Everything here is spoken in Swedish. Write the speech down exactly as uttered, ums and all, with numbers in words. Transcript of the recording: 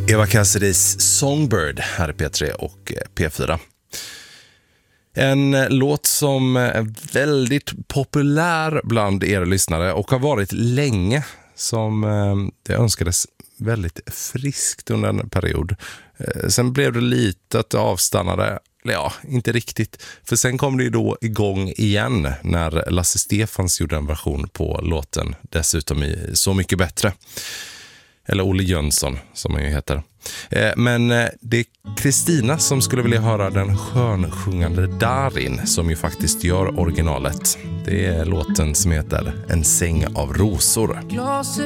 Eva Cassidys Songbird här i P tre och P fyra. En låt som är väldigt populär bland er lyssnare och har varit länge, som det önskades väldigt friskt under en period. Sen blev det lite att det avstannade, ja, inte riktigt. För sen kom det ju då igång igen när Lasse Stefans gjorde en version på låten, dessutom i Så mycket bättre. Eller Olle Jönsson som han ju heter. Men det är Kristina som skulle vilja höra den skönsjungande Darin, som ju faktiskt gör originalet. Det är låten som heter En säng av rosor. Glaset